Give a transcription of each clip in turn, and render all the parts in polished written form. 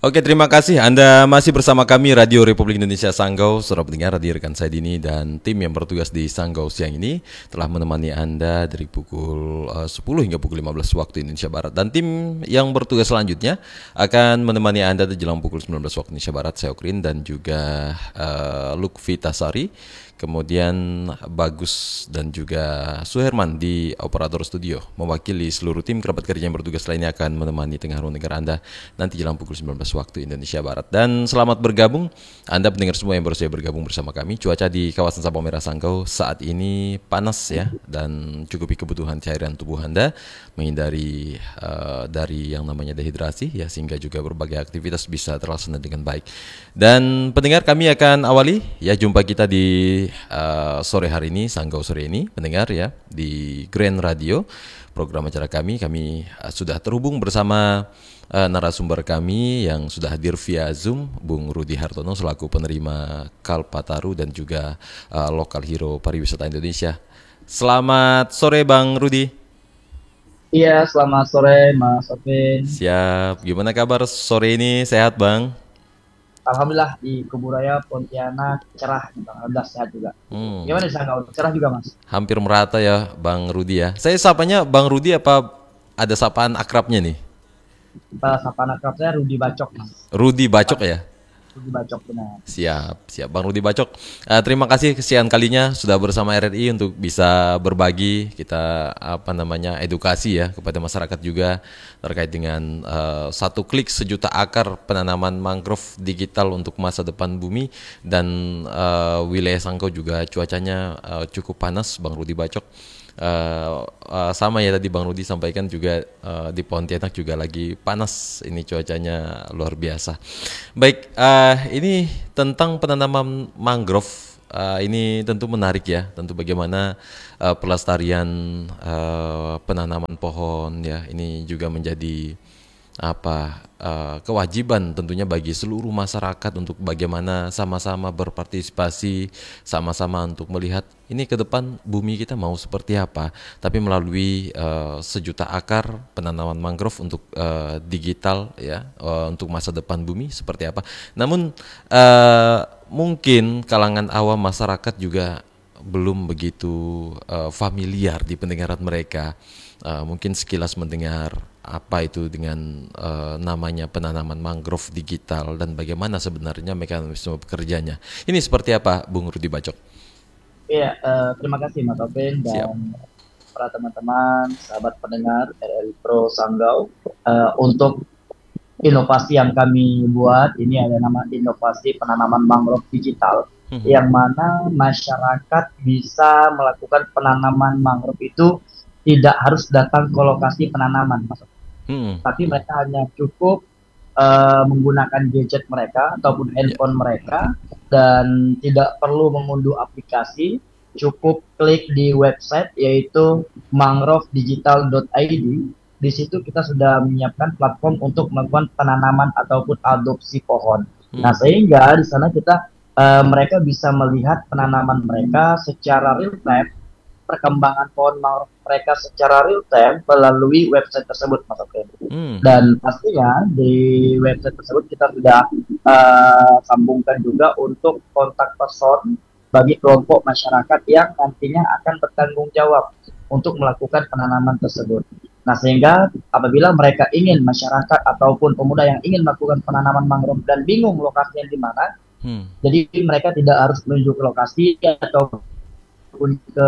Oke, terima kasih. Anda masih bersama kami Radio Republik Indonesia Sanggau. Saudara pendengar, radio rekan saya Dini dan tim yang bertugas di Sanggau siang ini telah menemani Anda dari pukul 10 hingga pukul 15 waktu Indonesia Barat. Dan tim yang bertugas selanjutnya akan menemani Anda di jelang pukul 19 waktu Indonesia Barat. Saya Okrin dan juga Lukfi Tasari. Kemudian Bagus dan juga Suherman di operator studio. Mewakili seluruh tim kerabat kerja yang bertugas lainnya akan menemani tengah ruang dengar Anda nanti jelang pukul 19 waktu Indonesia Barat. Dan selamat bergabung Anda pendengar semua yang baru saja bergabung bersama kami. Cuaca di kawasan Sabang Merah Sanggau saat ini panas ya, dan cukupi kebutuhan cairan tubuh Anda, menghindari dari yang namanya dehidrasi ya, sehingga juga berbagai aktivitas bisa terlaksana dengan baik. Dan pendengar, kami akan awali ya jumpa kita di sore hari ini, Sanggau sore ini pendengar ya, di Grand Radio. Program acara kami sudah terhubung bersama narasumber kami yang sudah hadir via Zoom, Bung Rudi Hartono selaku penerima Kalpataru dan juga Lokal Hero Pariwisata Indonesia. Selamat sore Bang Rudi. Iya, selamat sore Mas Sofin. Siap, gimana kabar sore ini, sehat Bang? Alhamdulillah di Kuburaya Pontianak cerah, alhamdulillah sehat juga. Gimana di Sanggau? Cerah juga Mas? Hampir merata ya Bang Rudi ya. Saya sapanya Bang Rudi apa ada sapaan akrabnya nih? Sapaan akrab saya Rudi Bacok Mas. Rudi Bacok ya? Rudi Bacok benar. Siap Bang Rudi Bacok. Terima kasih kesekian kalinya sudah bersama RRI untuk bisa berbagi kita edukasi ya kepada masyarakat juga terkait dengan 1 klik 1 juta akar penanaman mangrove digital untuk masa depan bumi. Dan wilayah Sanggau juga cuacanya cukup panas Bang Rudi Bacok. Sama ya tadi Bang Rudi sampaikan juga di Pontianak juga lagi panas, ini cuacanya luar biasa. Baik, ini tentang penanaman mangrove, ini tentu menarik ya, tentu bagaimana pelestarian penanaman pohon ya, ini juga menjadi kewajiban tentunya bagi seluruh masyarakat untuk bagaimana sama-sama berpartisipasi, sama-sama untuk melihat ini ke depan bumi kita mau seperti apa, tapi melalui 1 juta akar penanaman mangrove untuk digital ya, untuk masa depan bumi seperti apa. Namun mungkin kalangan awam masyarakat juga belum begitu familiar di pendengaran mereka. Mungkin sekilas mendengar apa itu dengan namanya penanaman mangrove digital dan bagaimana sebenarnya mekanisme bekerjanya. Ini seperti apa Bung Rudi Bacok? Iya, terima kasih Mas Sofin dan para teman-teman, sahabat pendengar RRI Pro Sanggau. Untuk inovasi yang kami buat, ini ada nama inovasi penanaman mangrove digital, yang mana masyarakat bisa melakukan penanaman mangrove itu tidak harus datang ke lokasi penanaman, Mas. Tapi mereka hanya cukup menggunakan gadget mereka ataupun handphone mereka dan tidak perlu mengunduh aplikasi, cukup klik di website yaitu mangrovedigital.id. Di situ kita sudah menyiapkan platform untuk melakukan penanaman ataupun adopsi pohon. Nah, sehingga di sana mereka bisa melihat penanaman mereka secara real time, perkembangan pohon mangrove mereka secara real time melalui website tersebut, Mas Oke. Dan pastinya di website tersebut kita sudah sambungkan juga untuk kontak person bagi kelompok masyarakat yang nantinya akan bertanggung jawab untuk melakukan penanaman tersebut. Nah, sehingga apabila mereka ingin, masyarakat ataupun pemuda yang ingin melakukan penanaman mangrove dan bingung lokasinya di mana, jadi mereka tidak harus menuju ke lokasi ataupun ke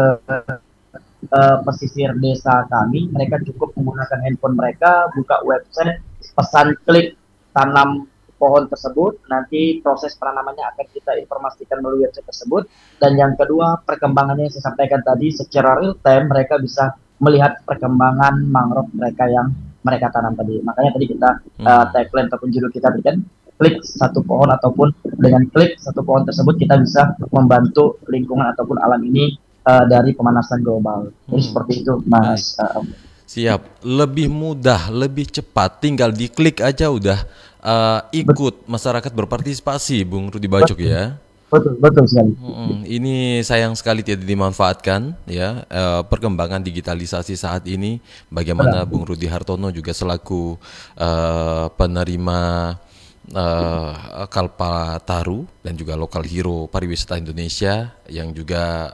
pesisir desa kami. Mereka cukup menggunakan handphone mereka, buka website, pesan klik tanam pohon tersebut, nanti proses penanamannya akan kita informasikan melalui website tersebut. Dan yang kedua, perkembangannya yang saya sampaikan tadi, secara real time mereka bisa melihat perkembangan mangrove mereka yang mereka tanam tadi. Makanya tadi kita tagline ataupun judul kita berikan, klik 1 pohon, ataupun dengan klik 1 pohon tersebut kita bisa membantu lingkungan ataupun alam ini dari pemanasan global. Jadi seperti itu, Mas. Siap, lebih mudah, lebih cepat, tinggal diklik aja udah ikut masyarakat berpartisipasi, Bung Rudi Bacok ya. Betul sekali. Ini sayang sekali tidak dimanfaatkan ya, perkembangan digitalisasi saat ini. Bagaimana Bung Rudi Hartono juga selaku penerima Kalpataru dan juga lokal hero pariwisata Indonesia yang juga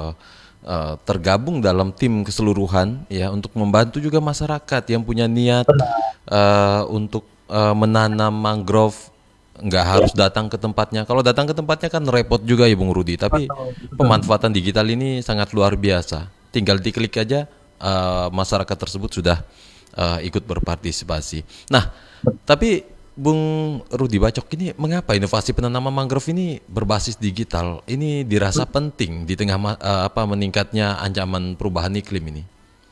tergabung dalam tim keseluruhan ya untuk membantu juga masyarakat yang punya niat Benar. untuk menanam mangrove. Nggak Ya, harus datang ke tempatnya. Kalau datang ke tempatnya kan repot juga ya Bung Rudi. Tapi betul, betul. pemanfaatan digital ini sangat luar biasa. Tinggal diklik aja masyarakat tersebut sudah ikut berpartisipasi. Nah, tapi Bung Rudi Bacok ini mengapa inovasi penanaman mangrove ini berbasis digital ini dirasa penting di tengah meningkatnya ancaman perubahan iklim ini?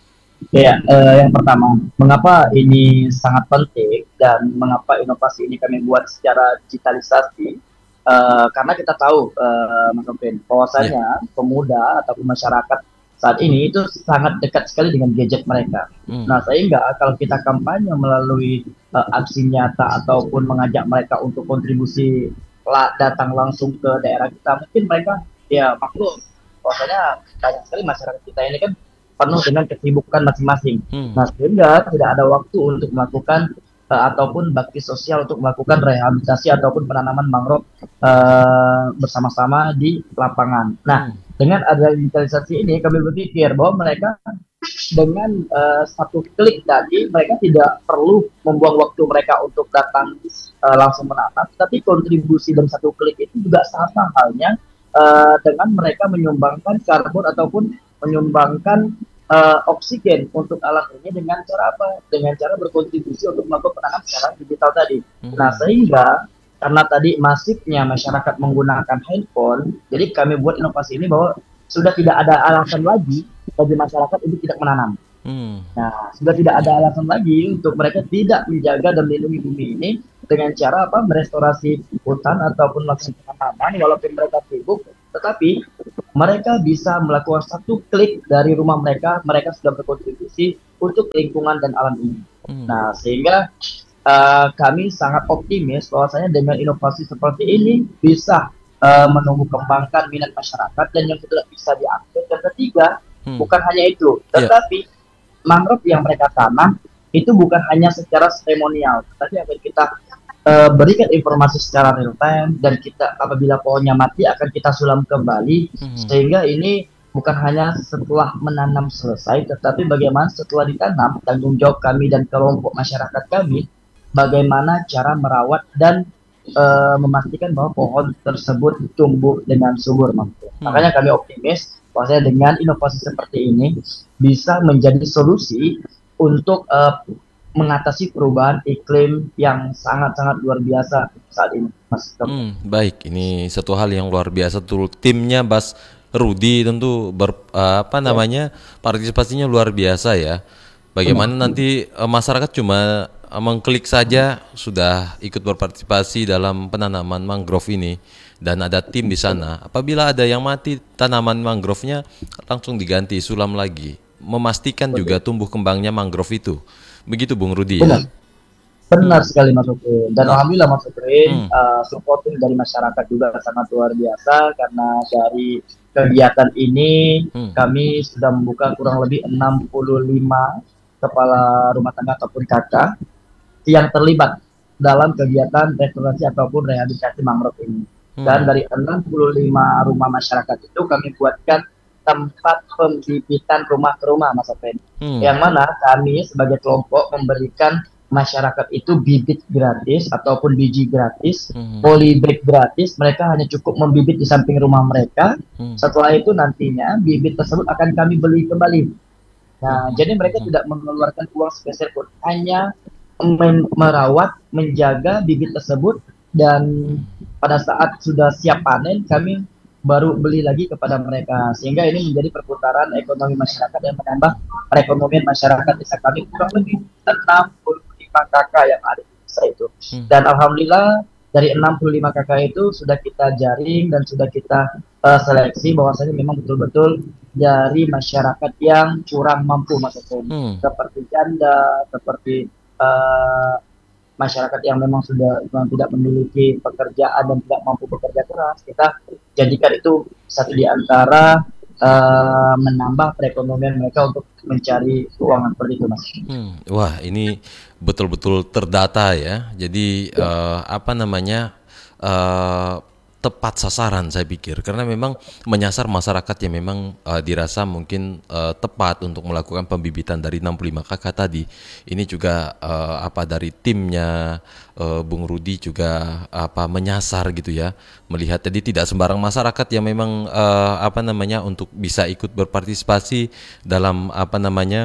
Ya, yang pertama, mengapa ini sangat penting dan mengapa inovasi ini kami buat secara digitalisasi? Karena kita tahu, Mas Alvin, Ya. bahwasanya pemuda ataupun masyarakat saat ini itu sangat dekat sekali dengan gadget mereka. Hmm. Nah, sehingga kalau kita kampanye melalui aksi nyata ataupun mengajak mereka untuk kontribusi datang langsung ke daerah kita, mungkin mereka ya maklum, bahwasanya banyak sekali masyarakat kita ini kan penuh dengan kesibukan masing-masing. Hmm. Nah, sehingga tidak ada waktu untuk melakukan ataupun bakti sosial untuk melakukan rehabilitasi ataupun penanaman mangrove bersama-sama di lapangan. Nah, Hmm. dengan adanya digitalisasi ini kami berpikir bahwa mereka dengan satu klik tadi mereka tidak perlu membuang waktu mereka untuk datang langsung menanam, tapi kontribusi dari satu klik itu juga sama halnya dengan mereka menyumbangkan karbon ataupun menyumbangkan oksigen untuk alat ini dengan cara apa? Dengan cara berkontribusi untuk melakukan penanam secara digital tadi. Nah, Hmm. sehingga karena tadi masifnya masyarakat menggunakan handphone, jadi kami buat inovasi ini bahwa sudah tidak ada alasan lagi bagi masyarakat untuk tidak menanam. Hmm. Nah, sudah tidak ada alasan lagi untuk mereka tidak menjaga dan melindungi bumi ini dengan cara apa? Merestorasi hutan ataupun melakukan penanaman walaupun mereka sibuk, tetapi mereka bisa melakukan satu klik dari rumah mereka, mereka sudah berkontribusi untuk lingkungan dan alam ini. Hmm. Nah, sehingga kami sangat optimis bahwasanya dengan inovasi seperti ini bisa menumbuh kembangkan minat masyarakat dan yang sudah bisa diakses. Dan ketiga, Hmm. bukan hanya itu, Ya. tetapi mangrove yang mereka tanam itu bukan hanya secara seremonial, tapi akan kita berikan informasi secara real time dan kita apabila pohonnya mati akan kita sulam kembali Hmm. sehingga ini bukan hanya setelah menanam selesai tetapi bagaimana setelah ditanam tanggung jawab kami dan kelompok masyarakat kami bagaimana cara merawat dan memastikan bahwa pohon tersebut tumbuh dengan subur. Hmm. Makanya kami optimis bahwasanya dengan inovasi seperti ini bisa menjadi solusi untuk mengatasi perubahan iklim yang sangat-sangat luar biasa saat ini, Mas. Baik, ini satu hal yang luar biasa tuh timnya Bas Rudi tentu Ya, partisipasinya luar biasa ya. benar. Bagaimana nanti masyarakat cuma mengklik saja sudah ikut berpartisipasi dalam penanaman mangrove ini dan ada tim di sana. Apabila ada yang mati tanaman mangrove-nya langsung diganti sulam lagi, memastikan juga Betul. tumbuh kembangnya mangrove itu. Begitu Bung Rudi ya. Benar. Benar Hmm. sekali Mas Ukrin. Dan Nah, alhamdulillah Mas Ukrin, hmm, supporting dari masyarakat juga sangat luar biasa karena dari kegiatan ini hmm, kami sudah membuka kurang lebih 65 kepala rumah tangga ataupun kakak yang terlibat dalam kegiatan restorasi ataupun rehabilitasi mangrove ini. Dan hmm, dari 65 rumah masyarakat itu kami buatkan tempat pembibitan rumah ke rumah, Mas Alvin. hmm, Yang mana kami sebagai kelompok memberikan masyarakat itu bibit gratis ataupun biji gratis, hmm, polybag gratis. Mereka hanya cukup membibit di samping rumah mereka. hmm, Setelah itu nantinya bibit tersebut akan kami beli kembali. hmm, Nah, hmm, jadi mereka hmm, tidak mengeluarkan uang sepeser pun, hanya merawat, menjaga bibit tersebut dan pada saat sudah siap panen kami baru beli lagi kepada mereka sehingga ini menjadi perputaran ekonomi masyarakat yang menambah perekonomian masyarakat desa kami kurang lebih 65 kakak yang ada di desa itu. hmm, Dan alhamdulillah dari 65 kakak itu sudah kita jaring dan sudah kita seleksi bahwasanya memang betul-betul dari masyarakat yang kurang mampu Mas Eko. hmm. Seperti janda, seperti eh, masyarakat yang memang sudah memang tidak memiliki pekerjaan dan tidak mampu bekerja keras, kita jadikan itu satu di antara menambah perekonomian mereka untuk mencari keuangan seperti itu, Mas. Wah, ini betul-betul terdata ya. Jadi Ya, apa namanya eh, tepat sasaran saya pikir karena memang menyasar masyarakat yang memang dirasa mungkin tepat untuk melakukan pembibitan dari 65 kakak tadi. Ini juga apa dari timnya Bung Rudi juga apa menyasar gitu ya. Melihat jadi tidak sembarang masyarakat yang memang apa namanya untuk bisa ikut berpartisipasi dalam apa namanya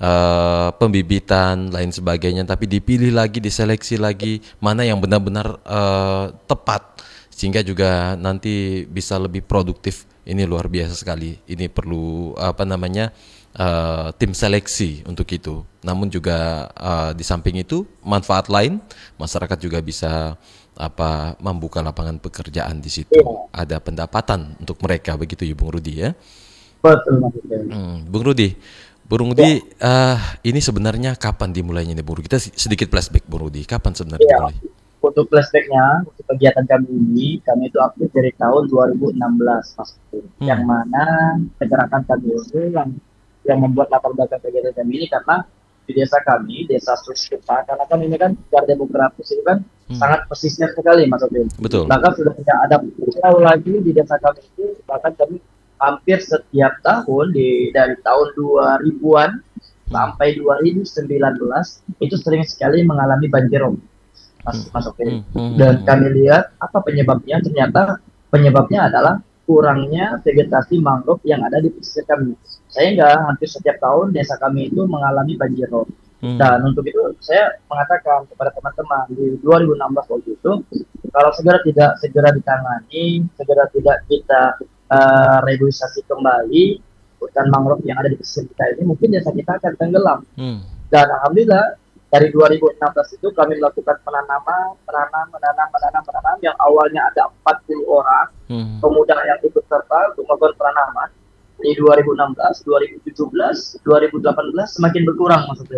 pembibitan lain sebagainya, tapi dipilih lagi, diseleksi lagi mana yang benar-benar tepat sehingga juga nanti bisa lebih produktif. Ini luar biasa sekali. Ini perlu apa namanya tim seleksi untuk itu. Namun juga di samping itu manfaat lain masyarakat juga bisa apa membuka lapangan pekerjaan di situ. iya, Ada pendapatan untuk mereka begitu ya Bung Rudi ya. betul, Mas Upin. Bung Rudi, Bung Ya, Rudi, ini sebenarnya kapan dimulainya nih Bung Rudi? Kita sedikit flashback Bung Rudi, kapan sebenarnya iya. dimulai? Untuk flashbacknya, untuk kegiatan kami ini, kami itu aktif dari tahun 2016, Mas Upin. Yang Hmm, mana pergerakan kami ini yang membuat latar belakang kegiatan kami ini karena di desa kami, desa Suskupa, karena kan ini kan secara demografis itu kan hmm, sangat pesisir sekali, Mas Upin. betul. Bahkan sudah tidak ada pulau lagi di desa kami itu, bahkan kami hampir setiap tahun dari tahun 2000-an Hmm, sampai 2019 itu sering sekali mengalami banjirop, hmm, Mas Oke. hmm, hmm, Dan hmm, kami lihat apa penyebabnya, ternyata penyebabnya adalah kurangnya vegetasi mangrove yang ada di pesisir kami. Sehingga hampir setiap tahun desa kami itu mengalami banjir rob. hmm, Dan untuk itu saya mengatakan kepada teman-teman di 2016 waktu itu, kalau segera tidak segera ditangani, segera tidak kita revitalisasi kembali hutan mangrove yang ada di pesisir kita ini, mungkin desa kita akan tenggelam. hmm, Dan alhamdulillah dari 2016 itu kami melakukan penanaman, menanam yang awalnya ada 40 orang hmm. pemuda yang ikut serta untuk melakukan penanaman. Di 2016, 2017, 2018 semakin berkurang maksudnya.